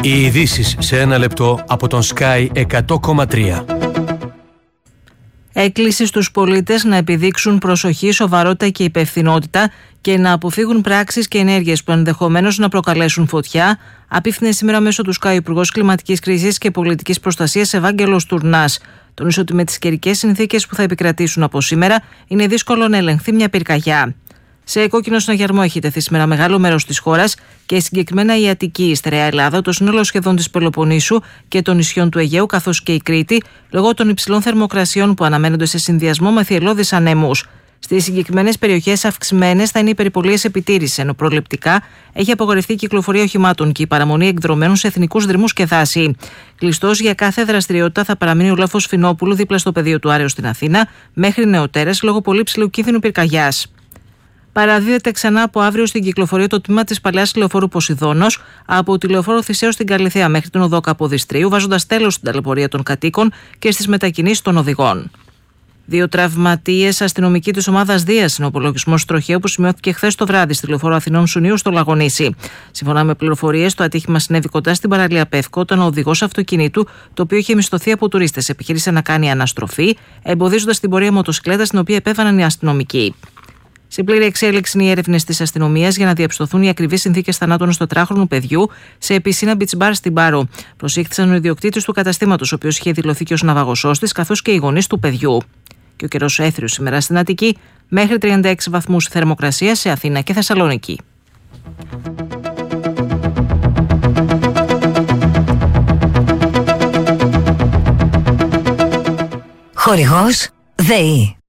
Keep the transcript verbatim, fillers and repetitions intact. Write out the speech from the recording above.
Οι ειδήσεις σε ένα λεπτό από τον Sky εκατό κόμμα τρία. Έκκληση στους πολίτες να επιδείξουν προσοχή, σοβαρότητα και υπευθυνότητα και να αποφύγουν πράξεις και ενέργειες που ενδεχομένως να προκαλέσουν φωτιά, απίφθινε σήμερα μέσω του Sky ο Υπουργός Κλιματικής Κρίσης και Πολιτικής Προστασίας Ευάγγελος Τουρνάς. Τονίζει ότι με τις καιρικές συνθήκες που θα επικρατήσουν από σήμερα είναι δύσκολο να ελεγχθεί μια πυρκαγιά. Σε κόκκινο συναγερμό έχει τεθεί σήμερα μεγάλο μέρος της χώρας και συγκεκριμένα η Αττική, η Στερεά Ελλάδα, το σύνολο σχεδόν της Πελοποννήσου και των νησιών του Αιγαίου, καθώς και η Κρήτη, λόγω των υψηλών θερμοκρασιών που αναμένονται σε συνδυασμό με θυελλώδεις ανέμους. Στις συγκεκριμένες περιοχές αυξημένες θα είναι οι περιπολίες επιτήρησης, ενώ προληπτικά έχει απογορευτεί η κυκλοφορία οχημάτων και η παραμονή εκδρομένων σε εθνικούς δρυμούς και δάση. Κλειστός για κάθε δραστηριότητα θα παραμείνει ο λόφος Φινόπουλου δίπλα στο πεδίο του Άρεως στην Αθήνα μέχρι νεοτέρες λόγω πολύ ψηλού κίνδυνου πυρκαγιάς. Παραδίδεται ξανά από αύριο στην κυκλοφορία το τμήμα της παλαιάς λεωφόρου Ποσειδώνος από τη λεωφόρο Θησέως στην Καλιθέα μέχρι την οδό Καποδιστρίου, βάζοντας τέλος στην ταλαιπωρία των κατοίκων και στις μετακινήσεις των οδηγών. Δύο τραυματίες αστυνομικοί της ομάδας Δίας είναι ο απολογισμός τροχαίου που σημειώθηκε χθες το βράδυ στη λεωφόρο Αθηνών Σουνίου στο Λαγονήσι. Σύμφωνα με πληροφορίες, το ατύχημα συνέβη κοντά στην παραλία Πεύκο, όταν ο οδηγός αυτοκινήτου, το οποίο είχε μισθωθεί από τουρίστες, επιχείρησε να κάνει αναστροφή, εμποδίζοντας την πορεία μοτοσυκλέτας στην οποία επέβαιναν οι αστυνομικοί. Σε πλήρη εξέλιξη είναι οι έρευνες της αστυνομίας για να διαπιστωθούν οι ακριβείς συνθήκες θανάτων στο τετράχρονου παιδιού σε πισίνα beach bar στην Πάρο. Προσήχθησαν ο ιδιοκτήτης του καταστήματος, ο οποίος είχε δηλωθεί και ως ναυαγοσός της, καθώς και οι γονείς του παιδιού. Και ο καιρός έθριος σήμερα στην Αττική, μέχρι τριάντα έξι βαθμούς θερμοκρασία σε Αθήνα και Θεσσαλονίκη. Χορηγός ΔΕΗ.